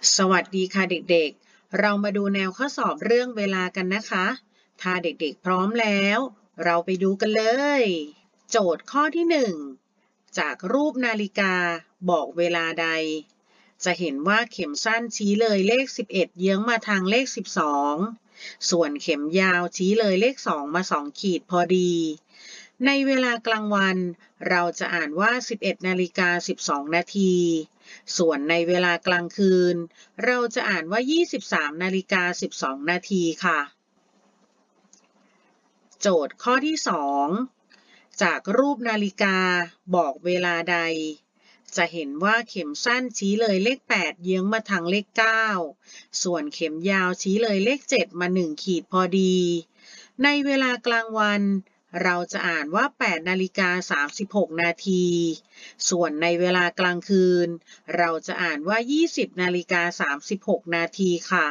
สวัสดีค่ะเด็กๆ เรามาดูแนวข้อสอบเรื่องเวลากันนะคะ ถ้าเด็กๆพร้อมแล้วเราไปดูกันเลย โจทย์ข้อที่1จากรูปนาฬิกาบอกเวลาใด จะเห็นว่าเข็มสั้นชี้เลยเลข11เยื้องมาทางเลข12ส่วนเข็มยาวชี้เลยเลข2มา2ขีดพอดี ในเวลากลางวันเราจะอ่านว่า11:12 นาทีส่วนในเวลากลางคืนเราจะอ่านว่า23:12 นาทีค่ะโจทย์ข้อที่2จากรูปนาฬิกาบอกเวลาใดจะเห็นว่าเข็มสั้นชี้เลยเลข8เยื้องมาทางเลข9ส่วนเข็มยาวชี้เลยเลข7มา1ขีดพอดีในเวลากลางวันเราจะอ่านว่า8:36 นาทีส่วนในเวลากลางคืนเราจะอ่านว่า20:36 นาทีค่ะ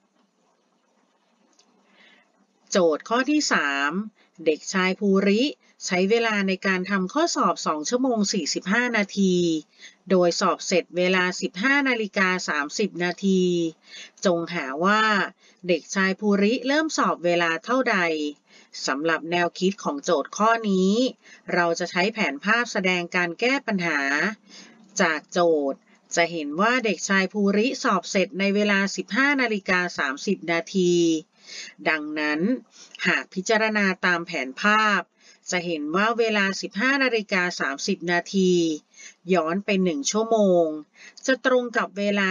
โจทย์ข้อที่3เด็กชายภูริใช้เวลาในการทำข้อสอบ2ชั่วโมง45นาทีโดยสอบเสร็จเวลา15:30 นาทีจงหาว่าเด็กชายภูริเริ่มสอบเวลาเท่าใดสำหรับแนวคิดของโจทย์ข้อนี้เราจะใช้แผนภาพแสดงการแก้ปัญหาจากโจทย์จะเห็นว่าเด็กชายภูริสอบเสร็จในเวลา15:30 นาทีดังนั้นหากพิจารณาตามแผนภาพจะเห็นว่าเวลา15:30 นาทีย้อนไป1ชั่วโมงจะตรงกับเวลา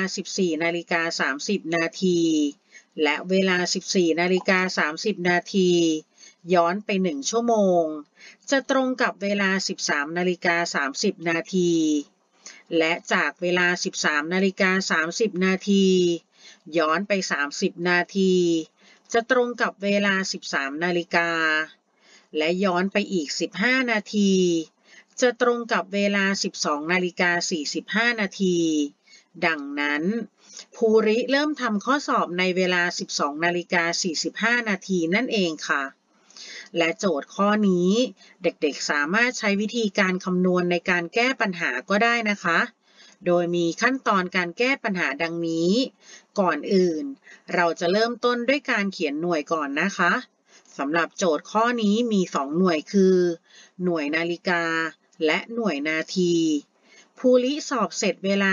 14:30 นาทีและเวลา14:30 นาทีย้อนไป1ชั่วโมงจะตรงกับเวลา13:30 นาทีและจากเวลา13:30 นาทีย้อนไป30นาทีจะตรงกับเวลา13นาฬิกาและย้อนไปอีก15นาทีจะตรงกับเวลา12:45 นาทีดังนั้นภูริเริ่มทำข้อสอบในเวลา12:45 นาทีนั่นเองค่ะและโจทย์ข้อนี้เด็กๆสามารถใช้วิธีการคำนวณในการแก้ปัญหาก็ได้นะคะโดยมีขั้นตอนการแก้ปัญหาดังนี้ก่อนอื่นเราจะเริ่มต้นด้วยการเขียนหน่วยก่อนนะคะสำหรับโจทย์ข้อนี้มี2หน่วยคือหน่วยนาฬิกาและหน่วยนาทีภูริสอบเสร็จเวลา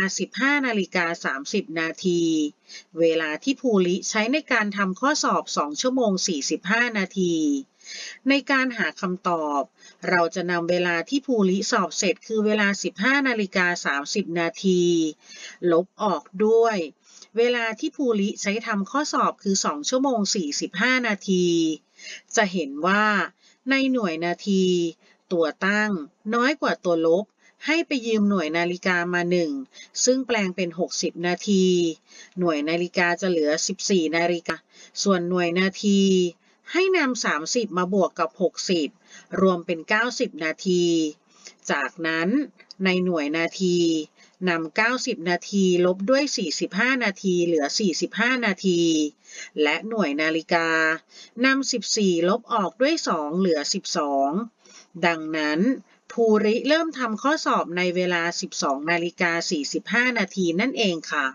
15:30 นาทีเวลาที่ภูริใช้ในการทำข้อสอบ2ชั่วโมง45นาทีในการหาคำตอบเราจะนำเวลาที่ภูริสอบเสร็จคือเวลา15:30 นาทีลบออกด้วยเวลาที่ภูริใช้ทำข้อสอบคือ2ชั่วโมง45นาทีจะเห็นว่าในหน่วยนาทีตัวตั้งน้อยกว่าตัวลบให้ไปยืมหน่วยนาฬิกามา1ซึ่งแปลงเป็น60นาทีหน่วยนาฬิกาจะเหลือ14นาฬิกาส่วนหน่วยนาทีให้นำ30มาบวกกับ60รวมเป็น90นาทีจากนั้นในหน่วยนาทีนำ90นาทีลบด้วย45นาทีเหลือ45นาทีและหน่วยนาฬิกานำ14ลบออกด้วย2เหลือ12ดังนั้นภูริเริ่มทำข้อสอบในเวลา12:45 นาทีนั่นเองค่ะ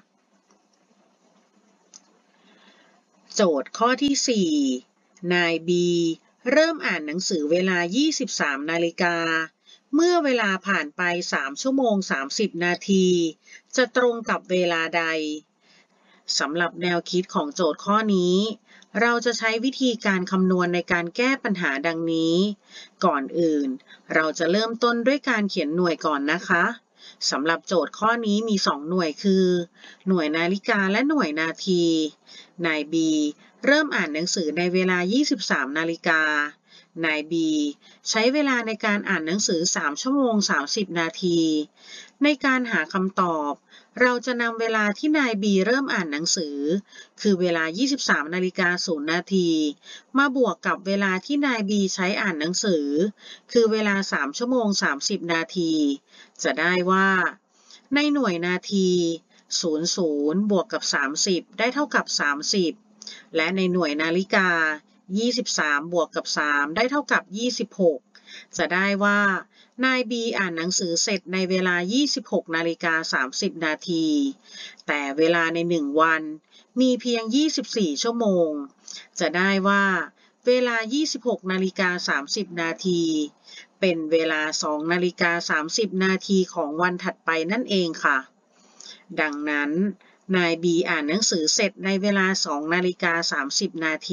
โจทย์ข้อที่4นายบีเริ่มอ่านหนังสือเวลา23นาฬิกาเมื่อเวลาผ่านไป3ชั่วโมง30นาทีจะตรงกับเวลาใดสำหรับแนวคิดของโจทย์ข้อนี้เราจะใช้วิธีการคำนวณในการแก้ปัญหาดังนี้ก่อนอื่นเราจะเริ่มต้นด้วยการเขียนหน่วยก่อนนะคะสำหรับโจทย์ข้อนี้มี2หน่วยคือหน่วยนาฬิกาและหน่วยนาทีนายบีเริ่มอ่านหนังสือในเวลา23นาฬิกานายบีใช้เวลาในการอ่านหนังสือ3ชั่วโมง30นาทีในการหาคำตอบเราจะนำเวลาที่นายบีเริ่มอ่านหนังสือคือเวลา23:00 นาทีมาบวกกับเวลาที่นายบีใช้อ่านหนังสือคือเวลา3ชั่วโมง30นาทีจะได้ว่าในหน่วยนาที00บวกกับ30ได้เท่ากับ30และในหน่วยนาฬิกา23บวกกับ3ได้เท่ากับ26จะได้ว่านายบีอ่านหนังสือเสร็จในเวลา 26:30 นาที แต่เวลาใน1 วันมีเพียง 24 ชั่วโมง จะได้ว่าเวลา 26:30 นาทีเป็นเวลา 2:30 นาทีของวันถัดไปนั่นเองค่ะ ดังนั้นนายบีอ่านหนังสือเสร็จในเวลา 2:30 นาที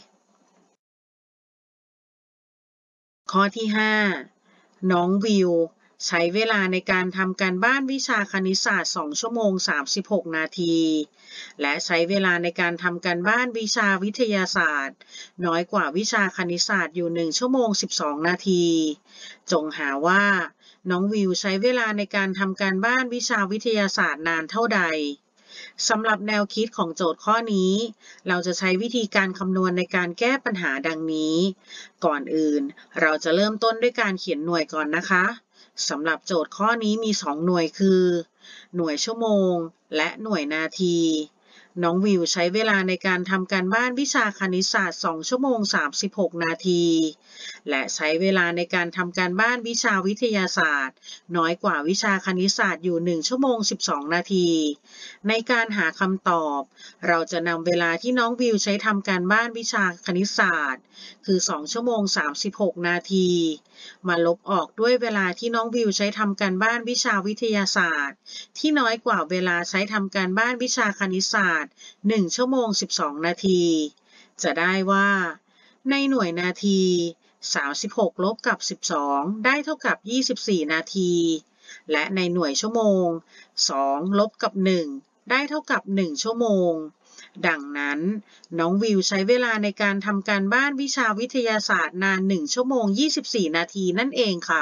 ข้อที่ 5 น้องวิวใช้เวลาในการทำการบ้านวิชาคณิตศาสตร์ 2 ชั่วโมง 36 นาที และใช้เวลาในการทำการบ้านวิชาวิทยาศาสตร์น้อยกว่าวิชาคณิตศาสตร์อยู่ 1 ชั่วโมง 12 นาที จงหาว่าน้องวิวใช้เวลาในการทำการบ้านวิชาวิทยาศาสตร์นานเท่าใด สำหรับแนวคิดของโจทย์ข้อนี้ เราจะใช้วิธีการคำนวณในการแก้ปัญหาดังนี้ ก่อนอื่นเราจะเริ่มต้นด้วยการเขียนหน่วยก่อนนะคะสำหรับโจทย์ข้อนี้มี 2 หน่วยคือ หน่วยชั่วโมงและหน่วยนาที น้องวิวใช้เวลาในการทำการบ้านวิชาคณิตศาสตร์ 2 ชั่วโมง 36 นาที และใช้เวลาในการทำการบ้านวิชาวิทยาศาสตร์น้อยกว่าวิชาคณิตศาสตร์อยู่ 1 ชั่วโมง 12 นาที ในการหาคำตอบเราจะนำเวลาที่น้องวิวใช้ทำการบ้านวิชาคณิตศาสตร์คือ 2 ชั่วโมง 36 นาทีมาลบออกด้วยเวลาที่น้องวิวใช้ทำการบ้านวิชาวิทยาศาสตร์ที่น้อยกว่าเวลาใช้ทำการบ้านวิชาคณิตศาสตร์ 1 ชั่วโมง 12 นาที จะได้ว่าในหน่วยนาที 36 ลบกับ 12 ได้เท่ากับ 24 นาที และในหน่วยชั่วโมง 2 ลบกับ 1 ได้เท่ากับ 1 ชั่วโมง ดังนั้นน้องวิวใช้เวลาในการทำการบ้านวิชาวิทยาศาสตร์นาน 1 ชั่วโมง 24 นาทีนั่นเองค่ะ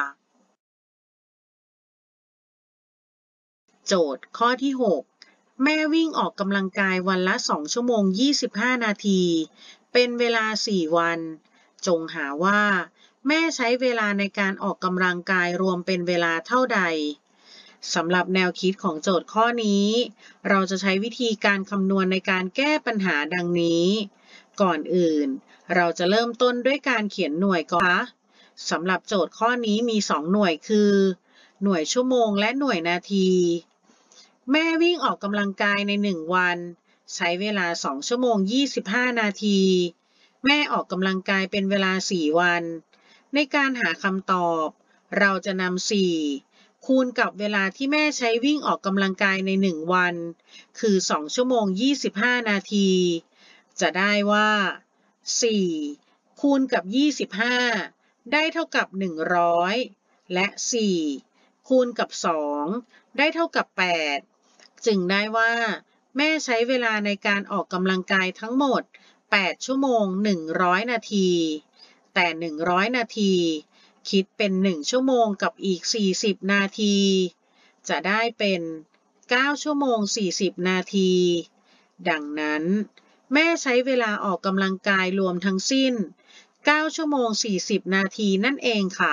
โจทย์ข้อที่ 6 แม่วิ่งออกกำลังกายวันละ 2 ชั่วโมง 25 นาที เป็นเวลา 4 วัน จงหาว่าแม่ใช้เวลาในการออกกำลังกายรวมเป็นเวลาเท่าใด สำหรับแนวคิดของโจทย์ข้อนี้ เราจะใช้วิธีการคำนวณในการแก้ปัญหาดังนี้ ก่อนอื่นเราจะเริ่มต้นด้วยการเขียนหน่วยก่อนสำหรับโจทย์ข้อนี้มี 2 หน่วยคือ หน่วยชั่วโมงและหน่วยนาที แม่วิ่งออกกำลังกายใน 1 วันใช้เวลา 2 ชั่วโมง 25 นาที แม่ออกกำลังกายเป็นเวลา 4 วัน ในการหาคำตอบเราจะนำ 4 คูณกับเวลาที่แม่ใช้วิ่งออกกำลังกายใน 1 วัน คือ 2 ชั่วโมง 25 นาที จะได้ว่า 4 คูณกับ 25 ได้เท่ากับ 100 และ 4 คูณกับ 2 ได้เท่ากับ 8 จึงได้ว่าแม่ใช้เวลาในการออกกำลังกายทั้งหมด 8 ชั่วโมง 100 นาที แต่ 100 นาทีคิดเป็น 1 ชั่วโมงกับอีก 40 นาที จะได้เป็น 9 ชั่วโมง 40 นาที ดังนั้นแม่ใช้เวลาออกกำลังกายรวมทั้งสิ้น 9 ชั่วโมง 40 นาทีนั่นเองค่ะ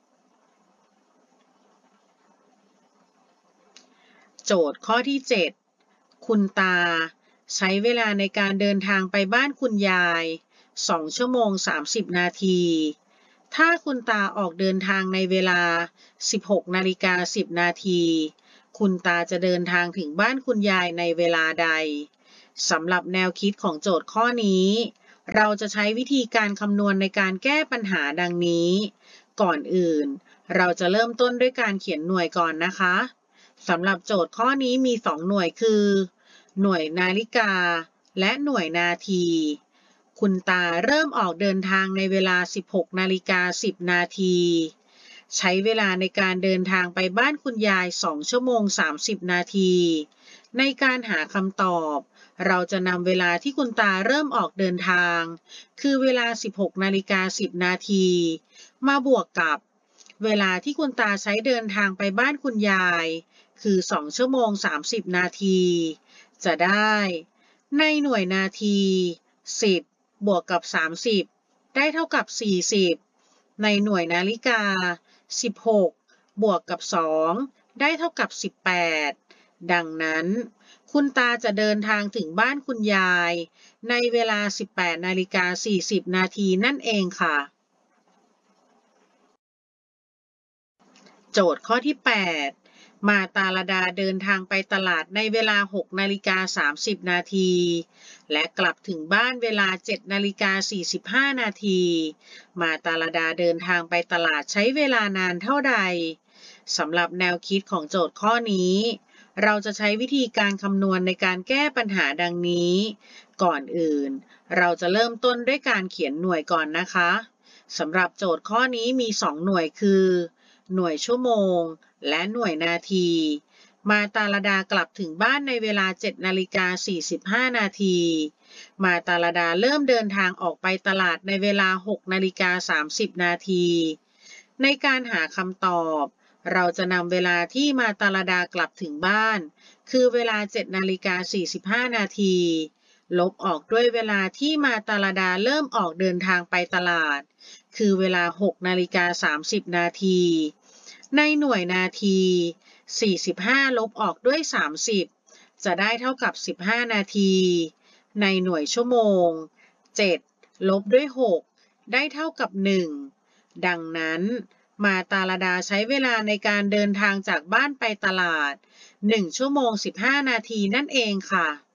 โจทย์ข้อที่ 7 คุณตาใช้เวลาในการเดินทางไปบ้านคุณยาย 2 ชั่วโมง 30 นาที ถ้าคุณตาออกเดินทางในเวลา 16:10 นาที คุณตาจะเดินทางถึงบ้านคุณยายในเวลาใด สำหรับแนวคิดของโจทย์ข้อนี้ เราจะใช้วิธีการคำนวณในการแก้ปัญหาดังนี้ ก่อนอื่นเราจะเริ่มต้นด้วยการเขียนหน่วยก่อนนะคะสำหรับโจทย์ข้อนี้มี 2 หน่วยคือ หน่วยนาฬิกาและหน่วยนาที คุณตาเริ่มออกเดินทางในเวลา 16:10 นาที ใช้เวลาในการเดินทางไปบ้านคุณยาย 2 ชั่วโมง 30 นาที ในการหาคำตอบเราจะนำเวลาที่คุณตาเริ่มออกเดินทางคือเวลา 16:10 นาทีมาบวกกับเวลาที่คุณตาใช้เดินทางไปบ้านคุณยายคือ 2 ชั่วโมง 30 นาที จะได้ในหน่วยนาที 10 บวกกับ 30 ได้เท่ากับ 40 ในหน่วยนาฬิกา 16 บวกกับ 2 ได้เท่ากับ 18 ดังนั้นคุณตาจะเดินทางถึงบ้านคุณยายในเวลา 18:40 นาทีนั่นเองค่ะโจทย์ข้อที่ 8 มาตาลดาเดินทางไปตลาดในเวลา 6:30 นาทีและกลับถึงบ้านเวลา 7:45 นาทีมาตาลดาเดินทางไปตลาดใช้เวลานานเท่าใดสำหรับแนวคิดของโจทย์ข้อนี้เราจะใช้วิธีการคำนวณในการแก้ปัญหาดังนี้ก่อนอื่นเราจะเริ่มต้นด้วยการเขียนหน่วยก่อนนะคะสำหรับโจทย์ข้อนี้มี2หน่วยคือหน่วยชั่วโมงและหน่วยนาทีมาตาลดากลับถึงบ้านในเวลา 7:45 นาทีมาตาลดาเริ่มเดินทางออกไปตลาดในเวลา 6:30 นาทีในการหาคำตอบเราจะนำเวลาที่มาตาลดากลับถึงบ้านคือเวลา 7:45 นาทีลบออกด้วยเวลาที่มาตาลดาเริ่มออกเดินทางไปตลาดคือเวลา 6:30 นาทีในหน่วยนาที45ลบออกด้วย30จะได้เท่ากับ15นาทีในหน่วยชั่วโมง7ลบด้วย6ได้เท่ากับ1ดังนั้นมาตาลดาใช้เวลาในการเดินทางจากบ้านไปตลาด1ชั่วโมง15นาทีนั่นเองค่ะ